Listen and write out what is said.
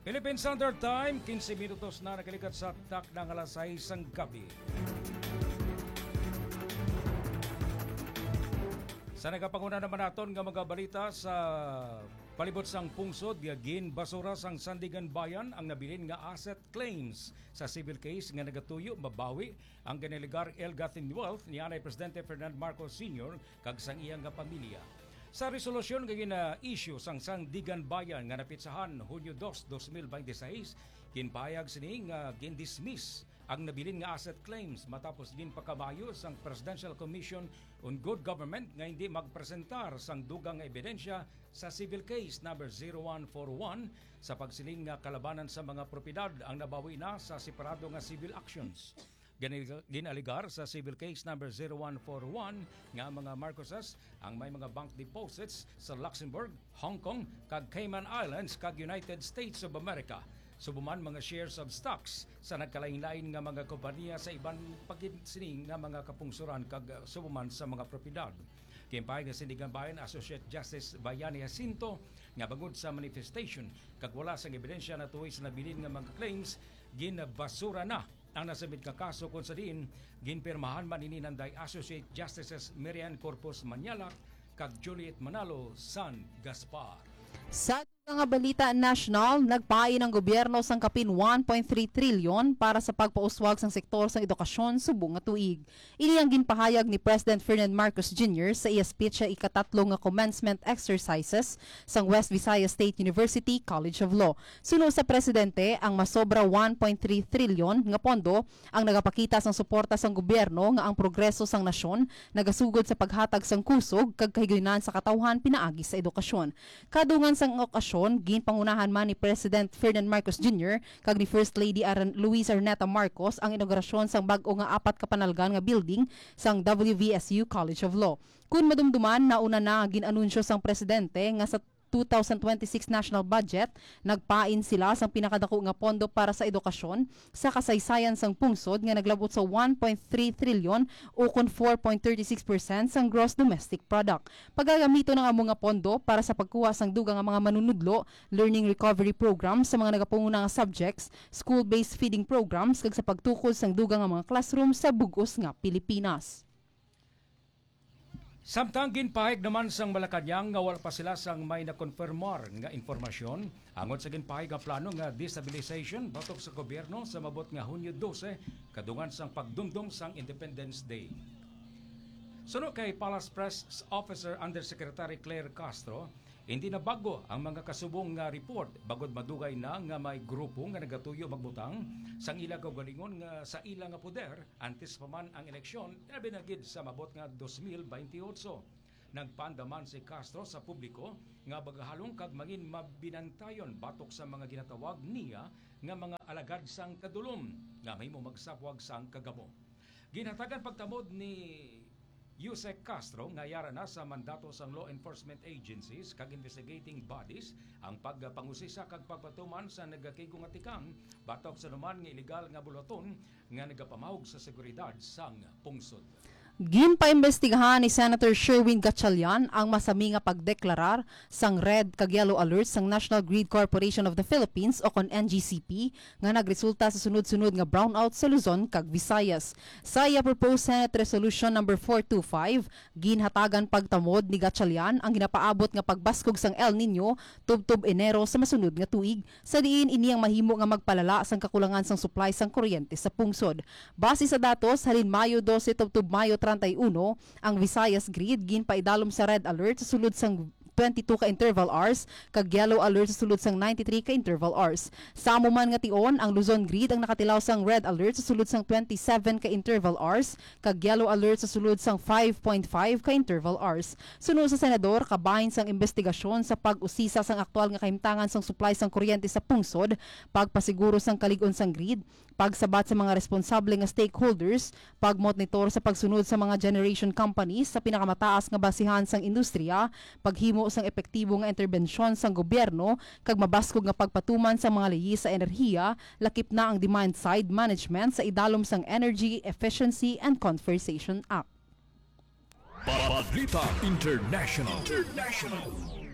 Philippine Standard Time, 15 minutos na nakalikat sa tak ng alas 6 ng gabi. Sa nagapanguna naman naton nga mga balita sa palibot sang pungsod, gin basura sang Sandigan Bayan ang nabilin nga asset claims sa civil case nga nagatuyo mabawi ang ganiligar ill-gotten wealth ni Anay Presidente Ferdinand Marcos Sr. kag sang iyang nga pamilya. Sa resolusyon nga gina-issue sang Sandigan Bayan nga napitsahan Hunyo 2, 2026, kinpahayag sini nga gin-dismiss ang nabilin nga asset claims matapos ginpakamayo sang Presidential Commission on Good Government nga hindi magpresentar sang dugang nga ebidensya sa civil case number 0141 sa pagsiling nga kalabanan sa mga propiedad ang nabawi na sa separado nga civil actions. Ginaligar sa civil case number 0141 nga mga Marcoses ang may mga bank deposits sa Luxembourg, Hong Kong, kag Cayman Islands kag United States of America. Subuman mga shares of stocks sa nagkalain-lain nga mga kompanya sa ibang pagsining nga mga kapungsuran kag subuman sa mga propiedad. Kimpay nga Sandigan Bayan Associate Justice Bayani Jacinto nga bangod sa manifestation kag wala sang ebidensya na tuwi sa nabilin nga mga claims ginabasura na ang nasabit ka kaso kung sa diin ginpirmahan man ininanday Associate Justices Miriam Corpus Manyalak kag Juliet Manalo San Gaspar. Sa nga balita national, nagpain ang gobyerno sang kapin 1.3 trilyon para sa pagpauswag sang sektor sang edukasyon subong nga tuig. Ini ang ginpahayag ni President Ferdinand Marcos Jr. sa iya speech sa ikatatlo nga commencement exercises sang West Visayas State University College of Law. Suno sa presidente, ang masobra 1.3 trilyon nga pondo ang nagapakita sang suporta sang gobyerno nga ang progreso sang nasyon nagasugod sa paghatag sang kusog kag kahigayunan sa katawhan pinaagi sa edukasyon. Kadungan sang okasyon ginpangunahan man ni President Ferdinand Marcos Jr. kag ni First Lady Luisa Erneta Marcos ang inaugurasyon sang bag-o nga 4 ka panalgan nga building sang WVSU College of Law. Kun madumduman, nauna na ginanunsyo sang presidente nga sa 2026 national budget, nagpain sila sang pinakadako nga pondo para sa edukasyon sa kasaysayan sang pungsod nga naglabot sa 1.3 trilyon o kon 4.36% sang gross domestic product. Pagagamito ng amo nga pondo para sa pagkuha sang dugang nga mga manunudlo, learning recovery programs sa mga nagapunguna nga subjects, school-based feeding programs kag sa pagtukod sang dugang nga mga classroom sa bugos nga Pilipinas. Samtang ginpahayag naman sang Malacañang nga wala pa sila sang may nakonfirmar nga informasyon angod sa ginpahayag nga plano nga destabilization batok sa gobyerno sa mabot nga Hunyo 12 kadungan sang pagdumdum sang Independence Day. Suno kay Palace Press Officer Undersecretary Claire Castro, hindi na bago ang mga kasubong nga report bagod madugay na nga may grupo nga nagatuyo magbutang sang ila kaugalingon nga sa ila nga poder antes pa man ang eleksyon na binagid sa mabot nga 2028. Nagpandaman si Castro sa publiko nga bagahalong kag mangin mabinantayon batok sa mga ginatawag niya nga mga alagad sang kadulom nga mahimo magsapwag sang kagamo. Ginhatagan pagtamod ni Yusek Castro nga yara na sa mandato sang law enforcement agencies kag investigating bodies ang pagpangusisa kag pagpatuman sa nagakigong atikang batok sa naman nga ilegal nga bulaton nga nagapamahog sa seguridad sang pungsod. Ginpaimbestigahan ni Senator Sherwin Gatchalian ang masami nga pagdeklarar sang red kag yellow alerts sang National Grid Corporation of the Philippines o kon NGCP nga nagresulta sa sunod-sunod nga brownout sa Luzon kag Visayas. Sa iya proposed Senate Resolution number 425, ginhatagan pagtamod ni Gatchalian ang ginapaabot nga pagbaskog sang El Nino tubtob Enero sa masunod nga tuig sa diin iniyang mahimo nga magpalala sang kakulangan sang supply sang kuryente sa pungsod. Base sa datos, halin Mayo 12 tubtob Mayo 31, ang Visayas Grid ginpaidalom sa red alert sa sulod sang 22 ka interval hours kag yellow alert sa sulod sang 93 ka interval hours. Sa amo man nga tion, ang Luzon Grid ang nakatilaw sang red alert sa sulod sang 27 ka interval hours kag yellow alert sa sulod sang 5.5 ka interval hours. Sunod sa senador, kabahin sang investigasyon sa pag-usisa sang aktual nga kahimtangan sang supply sang kuryente sa pungsod, pagpasiguro sang kalig-on sang grid, pagsabat sa mga responsable nga stakeholders, pagmonitor sa pagsunod sa mga generation companies sa pinakamataas nga basihan sang industriya, paghimo sang epektibo nga interbensyon sang gobyerno kag mabaskog nga pagpatuman sa mga lehi sa enerhiya, lakip na ang demand side management sa idalom sang Energy Efficiency and Conservation Act. Balita International.